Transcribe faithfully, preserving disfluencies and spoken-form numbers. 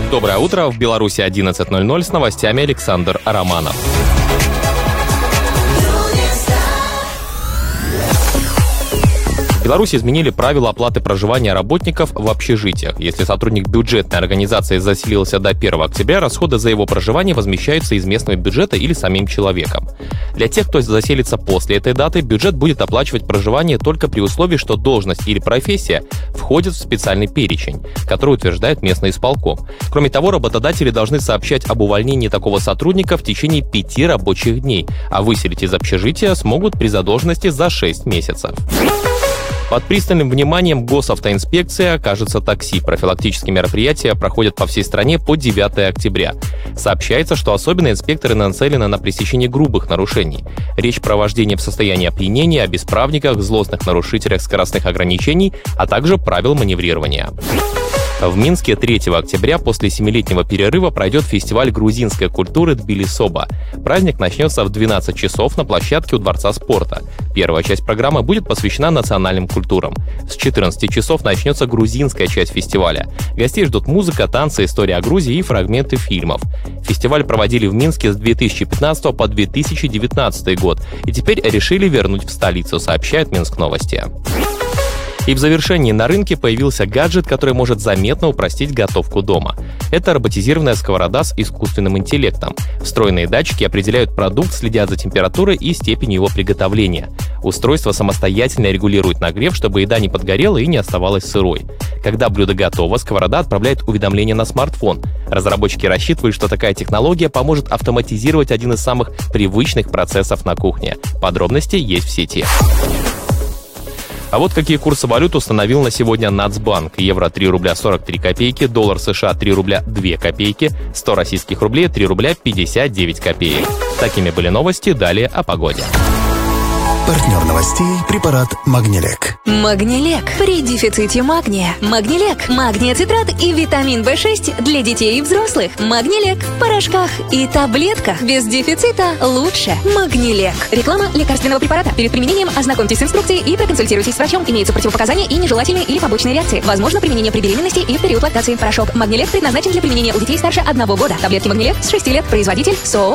Доброе утро. В Беларуси одиннадцать ноль ноль с новостями Александр Романов. В Беларуси изменили правила оплаты проживания работников в общежитиях. Если сотрудник бюджетной организации заселился до первого октября, расходы за его проживание возмещаются из местного бюджета или самим человеком. Для тех, кто заселится после этой даты, бюджет будет оплачивать проживание только при условии, что должность или профессия входит в специальный перечень, который утверждает местный исполком. Кроме того, работодатели должны сообщать об увольнении такого сотрудника в течение пяти рабочих дней, а выселить из общежития смогут при задолженности за шесть месяцев. Под пристальным вниманием госавтоинспекции окажется такси. Профилактические мероприятия проходят по всей стране по девятого октября. Сообщается, что особенно инспекторы нацелены на пресечение грубых нарушений. Речь про вождение в состоянии опьянения, о бесправниках, злостных нарушителях скоростных ограничений, а также правил маневрирования. В Минске третьего октября после семилетнего перерыва пройдет фестиваль грузинской культуры Тбилисоба. Праздник начнется в двенадцать часов на площадке у Дворца спорта. Первая часть программы будет посвящена национальным культурам. С четырнадцати часов начнется грузинская часть фестиваля. Гостей ждут музыка, танцы, история о Грузии и фрагменты фильмов. Фестиваль проводили в Минске с две тысячи пятнадцатого по две тысячи девятнадцатый год и теперь решили вернуть в столицу, сообщает Минск Новости. И в завершении на рынке появился гаджет, который может заметно упростить готовку дома. Это роботизированная сковорода с искусственным интеллектом. Встроенные датчики определяют продукт, следят за температурой и степенью его приготовления. Устройство самостоятельно регулирует нагрев, чтобы еда не подгорела и не оставалась сырой. Когда блюдо готово, сковорода отправляет уведомление на смартфон. Разработчики рассчитывают, что такая технология поможет автоматизировать один из самых привычных процессов на кухне. Подробности есть в сети. А вот какие курсы валют установил на сегодня Нацбанк. Евро три рубля сорок три копейки, доллар США три рубля две копейки, сто российских рублей три рубля пятьдесят девять копеек. Такими были новости, далее о погоде. Партнер новостей – препарат Магнилек. Магнилек. При дефиците магния. Магнилек. Магния цитрат и витамин вэ шесть для детей и взрослых. Магнилек. В порошках и таблетках. Без дефицита лучше. Магнилек. Реклама лекарственного препарата. Перед применением ознакомьтесь с инструкцией и проконсультируйтесь с врачом. Имеются противопоказания и нежелательные или побочные реакции. Возможно применение при беременности и в период лактации. Порошок Магнилек предназначен для применения у детей старше одного года. Таблетки Магнилек с шести лет. Производитель СООО